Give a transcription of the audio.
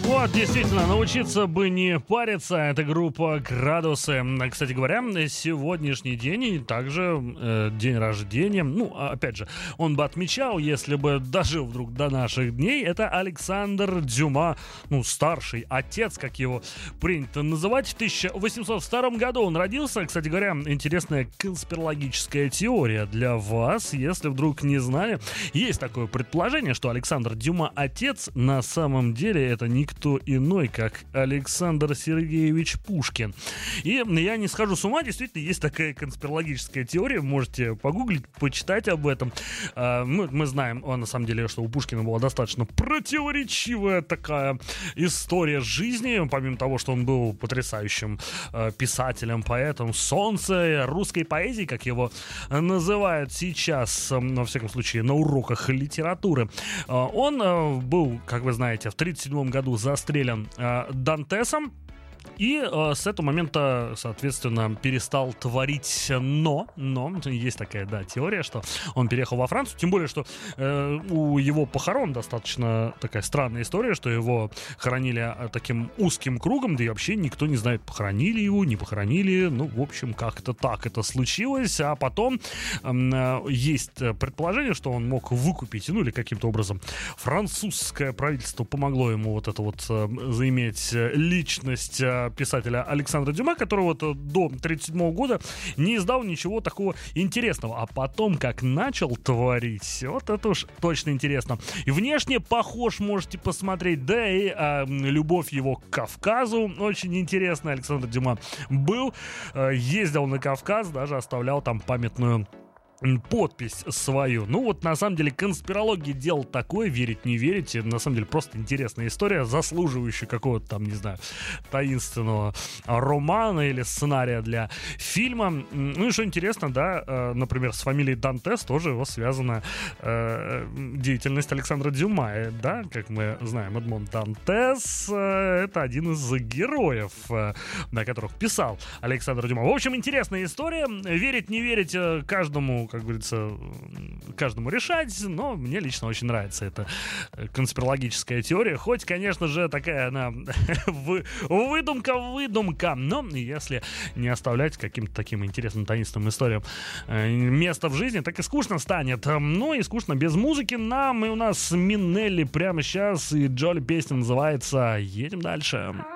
Вот, действительно, научиться бы не париться. Это группа «Градусы». Кстати говоря, сегодняшний день и также день рождения. Ну, опять же, он бы отмечал, если бы дожил вдруг до наших дней. Это Александр Дюма, ну, старший отец, как его принято называть. В 1802 году он родился. Кстати говоря, интересная конспирологическая теория для вас, если вдруг не знали. Есть такое предположение, что Александр Дюма отец на самом деле это никто иной, как Александр Сергеевич Пушкин. И я не схожу с ума, действительно, есть такая конспирологическая теория, можете погуглить, почитать об этом. Мы знаем, на самом деле, что у Пушкина была достаточно противоречивая такая история жизни, помимо того, что он был потрясающим писателем, поэтом, солнце русской поэзии, как его называют сейчас, во всяком случае, на уроках литературы. Он был, как вы знаете, в 1937 году застрелен Дантесом. И с этого момента, соответственно, перестал творить, но есть такая, да, теория, что он переехал во Францию, тем более, что у его похорон достаточно такая странная история, что его хоронили таким узким кругом, да и вообще никто не знает, похоронили его, не похоронили, ну, в общем, как-то так это случилось, а потом есть предположение, что он мог выкупить, ну, или каким-то образом французское правительство помогло ему вот это вот заиметь личность писателя Александра Дюма, который вот до 1937 года не издал ничего такого интересного. А потом, как начал творить, вот это уж точно интересно. И внешне похож, можете посмотреть, да и любовь его к Кавказу очень интересная. Александр Дюма был, ездил на Кавказ, даже оставлял там памятную подпись свою. Ну вот, на самом деле, конспирология дело такое, верить не верите, на самом деле, просто интересная история, заслуживающая какого-то там, не знаю, таинственного романа или сценария для фильма. Ну и что интересно, да, например, с фамилией Дантес тоже его связана деятельность Александра Дюма, да, как мы знаем, Эдмон Дантес это один из героев, на которых писал Александр Дюма. В общем, интересная история, верить, не верить каждому, как говорится, каждому решать, но мне лично очень нравится эта конспирологическая теория, хоть, конечно же, такая она выдумка, но если не оставлять каким-то таким интересным, таинственным историям место в жизни, так и скучно станет. Ну и скучно без музыки нам, и у нас Минелли прямо сейчас, и Джоли песня называется «Едем дальше».